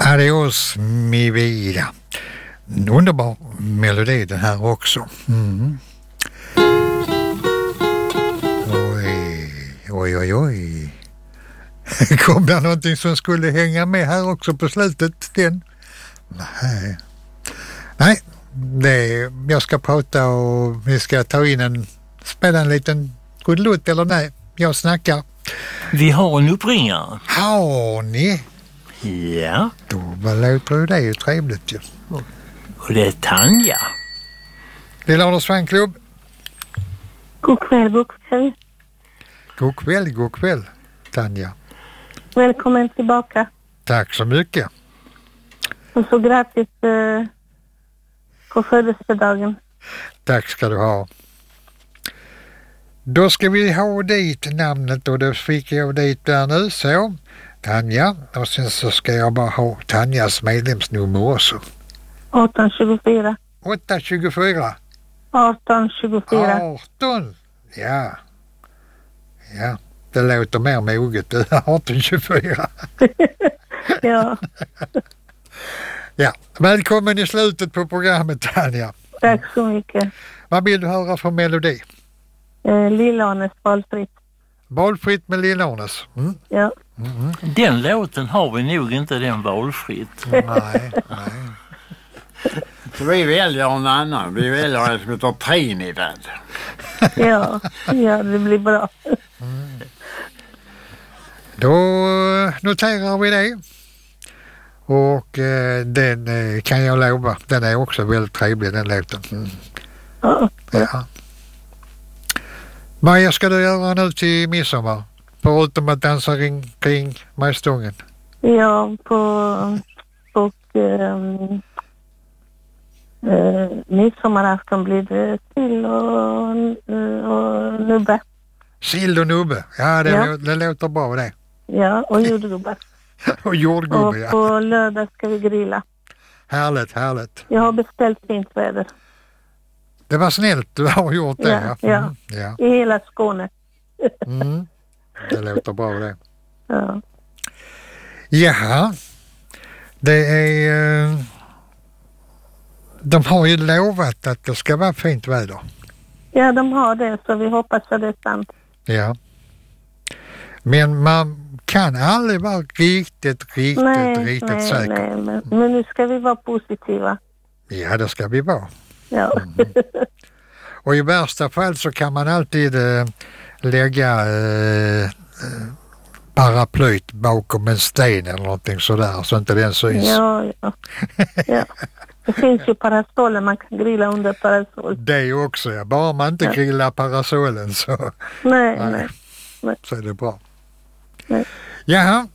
Adios mi vida. En underbar melodi den här också. Mm. Oj. Kom det någonting som skulle hänga med här också på slutet? Nej, jag ska prata och vi ska ta in spela en liten gudlott, eller nej, jag snackar. Vi har en uppringare. Har ni? Ja. Då låter det ju trevligt ju. Och det är Tanja. Lilla Anders fanklubb. God kväll. God kväll, Tanja. Välkommen tillbaka. Tack så mycket. Och så grattis på födelsedagen. Tack ska du ha. Då ska vi ha dit namnet och det fick jag dit där nu, så Tanja, och sen så ska jag bara ha Tanjas medlemsnummer också. 1824. 824. 1824. 18, ja. Ja, det låter mer moget, 1824. Ja. Ja, välkommen i slutet på programmet, Tanja. Tack så mycket. Vad vill du höra för melodi? Lill-Arnes valfritt. Valfritt med Lill-Arnes. Mm. Ja. Mm. Den låten har vi nog inte, den valfritt. Nej. Så vi väljer en annan. Vi väljer en som heter Trinidad. Ja, det blir bra. Mm. Då noterar vi det. Och den kan jag lova, den är också väldigt trevlig, den låten. Mm. Ja. Vad ska du göra nu till midsommar? Förutom att dansa kring majstången? Ja, midsommarafton blir det sill och nubbe. Sill och nubbe, ja det låter bra det. Ja, och jordgubbar. Och jordgubbar, ja. Och på lördag ska vi grilla. Härligt. Jag har beställt fint väder. Det var snällt du har gjort det. Ja. I hela Skåne. Mm. Det låter bra det. Ja. Jaha. Det är... De har ju lovat att det ska vara fint väder. Ja, de har det, så vi hoppas att det är sant. Ja. Men man kan aldrig vara riktigt säker. Nej, men nu ska vi vara positiva. Ja, det ska vi vara. Ja. Mm. Och i värsta fall så kan man alltid lägga paraplyt bakom en sten eller någonting sådär så inte den syns. Ja. Det finns ju parasoller, man kan grilla under parasol. Det också, ja. Bara man inte grillar parasolen så... Nej. Så är det bra. Nej. Jaha.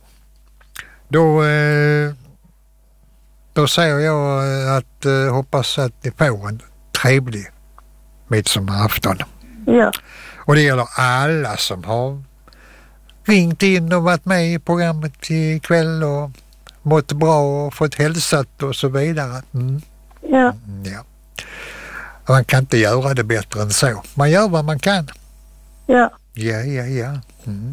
Då säger jag att hoppas att ni får en trevlig midsommarafton. Ja. Och det gäller alla som har ringt in och varit med i programmet ikväll och mått bra och fått hälsat och så vidare. Mm. Ja. Ja. Man kan inte göra det bättre än så. Man gör vad man kan. Ja. Ja. Mm.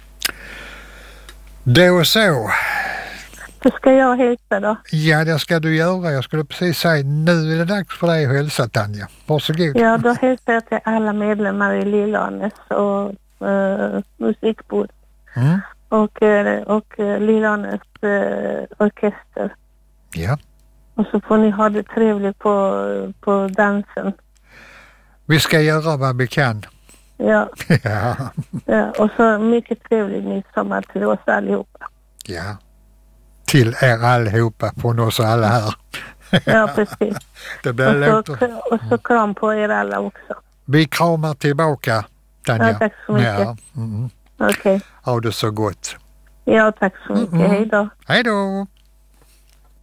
Då så. Då ska jag hälsa då. Ja, det ska du göra. Jag skulle precis säga, nu är det dags för dig att hälsa, Tanja. Varsågod. Ja, då hälsar jag till alla medlemmar i Lill-Arnes och musikbord. Mm. Och Lill-Arnes orkester. Ja. Och så får ni ha det trevligt på dansen. Vi ska göra vad vi kan. Ja. Ja. Och så mycket trevlig midsommar till oss allihopa. Ja. Till er allihopa, från oss alla här. Ja, precis. Det blir och så kram på er alla också. Vi kramar tillbaka, Tanja. Ja, tack så mycket. Ja. Mm. Okej. Ha det så gott. Ja, tack så mycket. Hej då. Hej då.